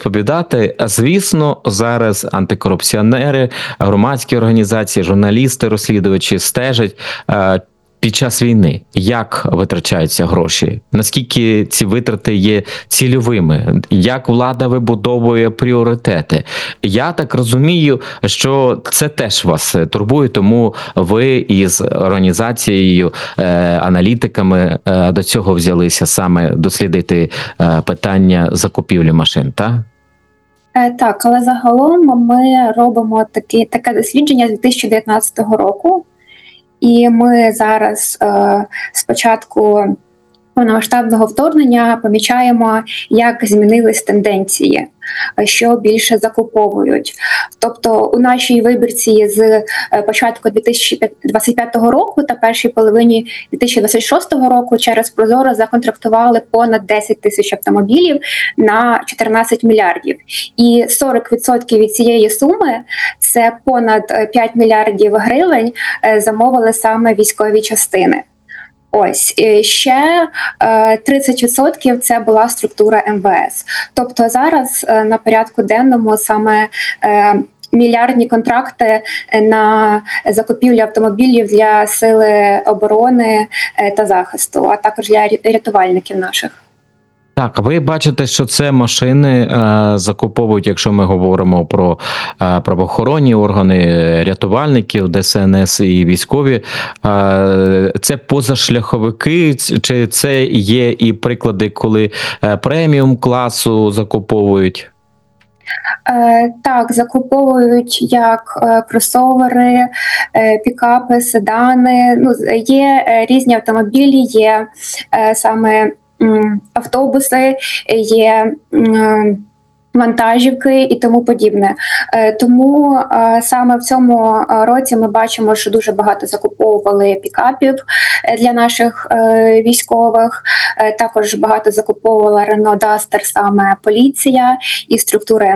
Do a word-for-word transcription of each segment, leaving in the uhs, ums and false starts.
розповідати. Звісно, зараз антикорупціонери, громадські організації, журналісти, розслідувачі стежать е, під час війни, як витрачаються гроші, наскільки ці витрати є цільовими, як влада вибудовує пріоритети. Я так розумію, що це теж вас турбує, тому ви із організацією, е, аналітиками е, до цього взялися саме дослідити е, питання закупівлі машин, так? Так, але загалом ми робимо такі, таке дослідження з дві тисячі дев'ятнадцятого року. І ми зараз е, спочатку повномасштабного вторгнення помічаємо, як змінились тенденції, що більше закуповують. Тобто у нашій вибірці з початку дві тисячі двадцять п'ятого року та першій половині дві тисячі двадцять шостого року через Прозоро законтрактували понад десять тисяч автомобілів на чотирнадцять мільярдів. І сорок відсотків від цієї суми, це понад п'ять мільярдів гривень, замовили саме військові частини. Ось, ще тридцять відсотків це була структура ем ве ес. Тобто зараз на порядку денному саме мільярдні контракти на закупівлю автомобілів для сили оборони та захисту, а також для рятувальників наших. Так, ви бачите, що це машини е, закуповують, якщо ми говоримо про е, правоохоронні органи, рятувальників, де ес ен ес і військові. Е, це позашляховики, чи це є і приклади, коли е, преміум класу закуповують? Е, так, закуповують як е, кросовери, е, пікапи, седани. Ну, є е, різні автомобілі, є е, саме автобуси, є вантажівки і тому подібне. Тому саме в цьому році ми бачимо, що дуже багато закуповували пікапів для наших військових. Також багато закуповувала Renault Duster саме поліція і структури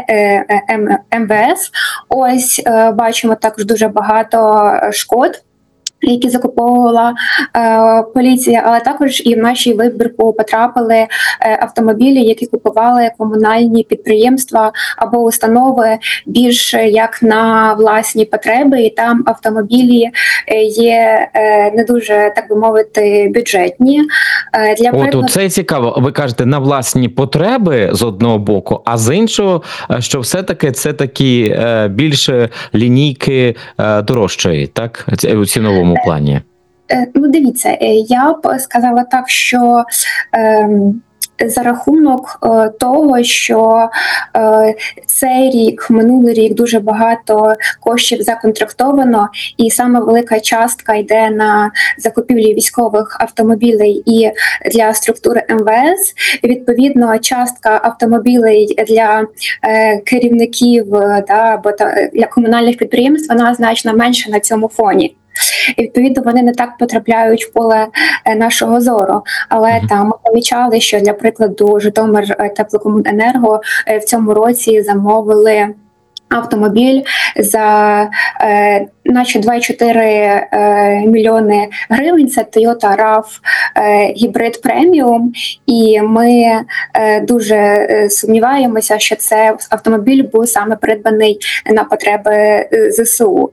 ем ве ес. Ось бачимо також дуже багато Шкод, які закуповувала е, поліція, але також і в нашій вибірку потрапили е, автомобілі, які купували комунальні підприємства або установи більш як на власні потреби, і там автомобілі є е, не дуже, так би мовити, бюджетні. Е, для От, прикладу... це цікаво. Ви кажете, на власні потреби з одного боку, а з іншого, що все-таки це такі е, більше лінійки е, дорожчої, так, у ціновому плані? Ну, дивіться, я б сказала так, що е, за рахунок е, того, що е, цей рік, минулий рік дуже багато коштів законтрактовано, і саме велика частка йде на закупівлі військових автомобілей і для структури ем ве ес. Відповідно, частка автомобілей для е, керівників да, або та, для комунальних підприємств, вона значно менша на цьому фоні. І, відповідно, вони не так потрапляють в поле нашого зору. Але mm-hmm. там ми помічали, що, для прикладу, Житомир Теплокомуненерго в цьому році замовили автомобіль за е, наче два цілих чотири е, мільйони гривень. Це Toyota рав е, гібрид преміум. І ми е, дуже е, сумніваємося, що це автомобіль був саме придбаний на потреби е, зе ес у.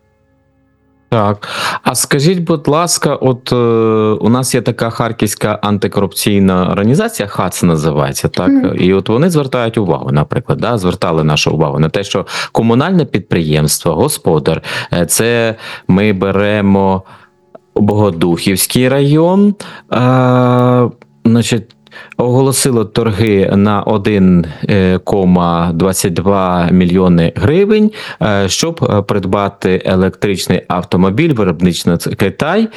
Так, а скажіть, будь ласка, от е, у нас є така харківська антикорупційна організація, ХАЦ називається, так? Mm. І от вони звертають увагу, наприклад, да, звертали нашу увагу на те, що комунальне підприємство, господар, це ми беремо Богодухівський район, е, значить, оголосило торги на один цілих двадцять два мільйони гривень, щоб придбати електричний автомобіль, виробничий Китай.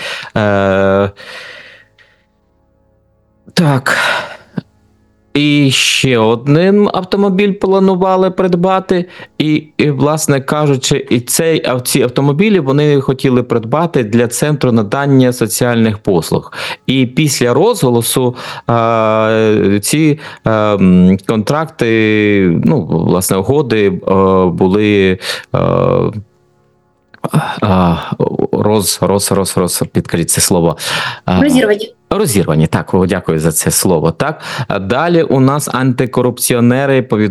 Так. І ще один автомобіль планували придбати, і, і власне кажучи, і цей, а ці автомобілі вони хотіли придбати для центру надання соціальних послуг. І після розголосу а, ці а, контракти, ну, власне, угоди а, були а, а, роз, роз, роз, роз, підкажіть це слово. Розірвані. Розірвані, так, дякую за це слово. Так, далі у нас антикорупціонери повідомляють,